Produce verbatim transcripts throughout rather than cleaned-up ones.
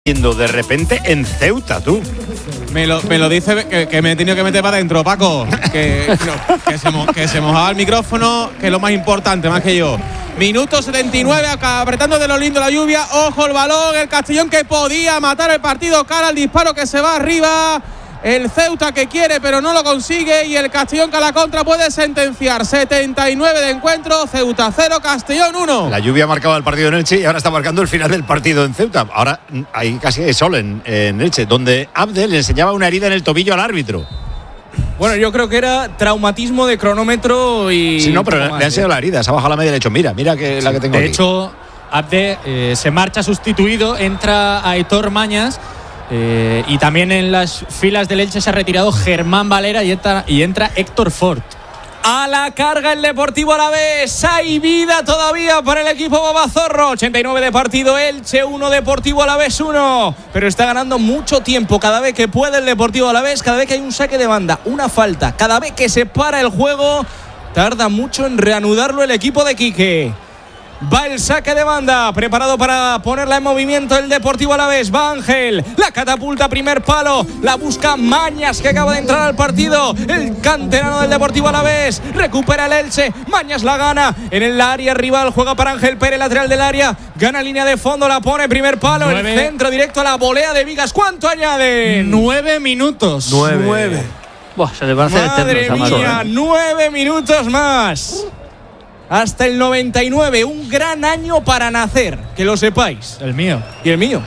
de repente en Ceuta, tú. Me lo, me lo dice que, que me he tenido que meter para adentro, Paco. Que, no, que, se mo, que se mojaba el micrófono, que es lo más importante, más que yo. Minuto setenta y nueve, acá apretando de lo lindo la lluvia. Ojo el balón, el Castellón que podía matar el partido. Cara al disparo que se va arriba. El Ceuta que quiere pero no lo consigue. Y el Castellón que a la contra puede sentenciar. setenta y nueve de encuentro. Ceuta cero, Castellón uno. La lluvia marcaba el partido en Elche y ahora está marcando el final del partido en Ceuta. Ahora hay casi hay sol en, en Elche, donde Abde le enseñaba una herida en el tobillo al árbitro. Bueno, yo creo que era traumatismo de cronómetro y... Sí, no, pero le, le ha enseñado la herida. Se ha bajado la media y le ha dicho, mira, mira que sí, la que tengo de aquí. De hecho, Abde eh, se marcha sustituido, entra Aitor Mañas. Eh, y también en las filas del Elche se ha retirado Germán Valera y entra, y entra Héctor Fort. A la carga el Deportivo Alavés. Hay vida todavía para el equipo Babazorro. ochenta y nueve de partido, Elche uno, Deportivo Alavés uno. Pero está ganando mucho tiempo cada vez que puede el Deportivo Alavés, cada vez que hay un saque de banda, una falta, cada vez que se para el juego, tarda mucho en reanudarlo el equipo de Quique. Va el saque de banda, preparado para ponerla en movimiento el Deportivo Alavés. Va Ángel, la catapulta, primer palo, la busca Mañas que acaba de entrar al partido. El canterano del Deportivo Alavés, recupera el Elche, Mañas la gana en el área rival, juega para Ángel Pérez, lateral del área, gana línea de fondo, la pone, primer palo, nueve. El centro directo a la volea de Vigas. ¿Cuánto añaden? Nueve minutos. Nueve. Nueve. Buah, se le va a hacer Madre eterno, mía, nueve minutos más. Hasta el noventa y nueve, un gran año para nacer, que lo sepáis. El mío. Y el mío.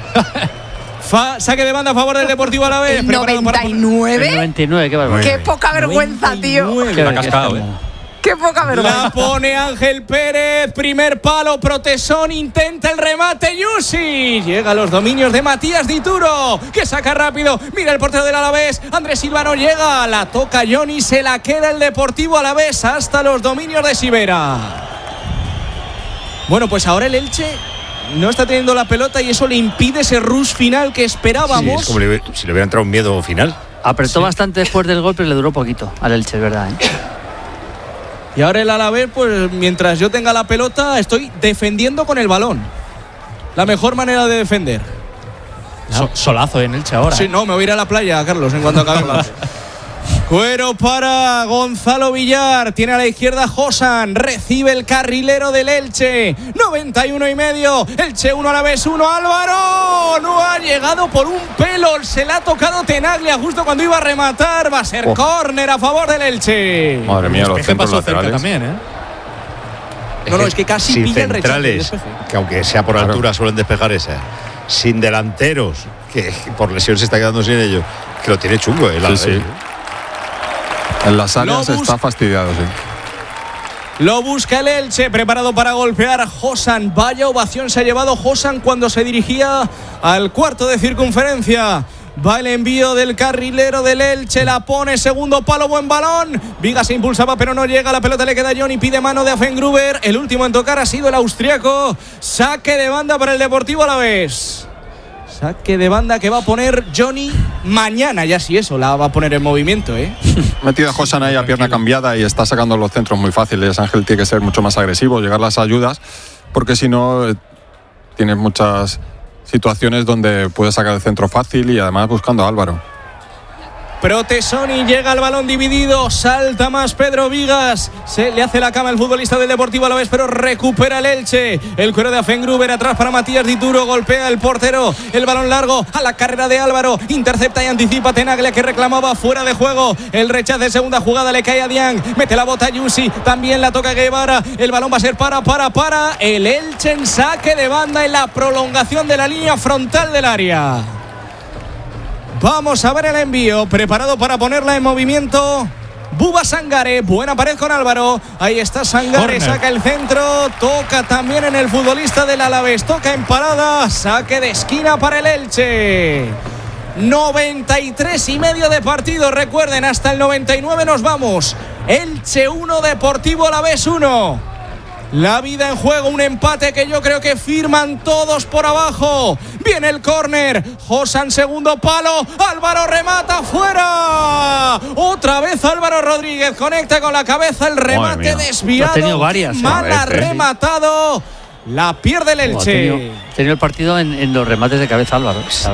Fa, saque de banda a favor del Deportivo Alavés. ¿El noventa y nueve? El noventa y nueve, qué barbaridad. Qué poca vergüenza, tío. Qué la cascado, eh. Qué poca vergüenza. La pone Ángel Pérez, primer palo, Protesón, intenta el remate, Yusi. Llega a los dominios de Matías Dituro, que saca rápido, mira el portero del Alavés, Andrés Silva no llega, la toca Johnny, se la queda el Deportivo Alavés hasta los dominios de Sivera. Bueno, pues ahora el Elche no está teniendo la pelota y eso le impide ese rush final que esperábamos. Sí, es como le, si le hubiera entrado un miedo final. Apretó sí. bastante después del golpe y le duró poquito al Elche, es verdad, ¿eh? Y ahora el Alavés, pues mientras yo tenga la pelota, estoy defendiendo con el balón. La mejor manera de defender. So, solazo en Elche ahora. Sí, no, me voy a ir a la playa, Carlos, en cuanto acabemos. Cuero para Gonzalo Villar. Tiene a la izquierda Josan. Recibe el carrilero del Elche. noventa y uno y medio. Elche uno, Alavés uno. Álvaro no ha llegado por un pelo. Se la ha tocado Tenaglia justo cuando iba a rematar. Va a ser oh. córner a favor del Elche. Madre mía, los centros laterales también, ¿eh? Es no, no, es que casi sin pilla el centrales, que aunque sea por altura claro. suelen despejar esa. Sin delanteros, que por lesión se está quedando sin ellos. Que lo tiene chungo, ¿eh? Sí, sí. En las áreas está fastidiado, sí. Lo busca el Elche, preparado para golpear Josan. Vaya ovación se ha llevado Josan cuando se dirigía al cuarto de circunferencia. Va el envío del carrilero del Elche, la pone, segundo palo, buen balón. Vigas se impulsaba pero no llega, la pelota le queda a Johnny, pide mano de Afengruber. El último en tocar ha sido el austriaco. Saque de banda para el Deportivo Alavés. Saque de banda que va a poner Johnny mañana, ya si eso, la va a poner en movimiento, ¿eh? Metido a Josan ahí a pierna cambiada y está sacando los centros muy fáciles. Ángel tiene que ser mucho más agresivo, llegar las ayudas, porque si no, eh, tienes muchas situaciones donde puede sacar el centro fácil y además buscando a Álvaro. Protesoni, llega al balón dividido, salta más Pedro Vigas, se le hace la cama el futbolista del Deportivo Alavés, pero recupera el Elche, el cuero de Afengruber atrás para Matías Dituro, golpea el portero, el balón largo a la carrera de Álvaro, intercepta y anticipa Tenaglia que reclamaba fuera de juego, el rechace, segunda jugada, le cae a Diang, mete la bota a Yusi, también la toca Guevara, el balón va a ser para, para, para, el Elche en saque de banda en la prolongación de la línea frontal del área. Vamos a ver el envío, preparado para ponerla en movimiento. Buba Sangare, buena pared con Álvaro. Ahí está Sangare, saca el centro, toca también en el futbolista del Alavés, toca en parada, saque de esquina para el Elche. noventa y tres y medio de partido, recuerden, hasta el noventa y nueve nos vamos. Elche uno, Deportivo Alavés uno. La vida en juego, un empate que yo creo que firman todos por abajo. Viene el córner, Josan segundo palo, Álvaro remata fuera. Otra vez Álvaro Rodríguez conecta con la cabeza, el remate desviado. Ha tenido varias, mal eh, ha rematado. La pierde el Oh, ha Elche. tenido, ha tenido el partido en, en los remates de cabeza Álvaro.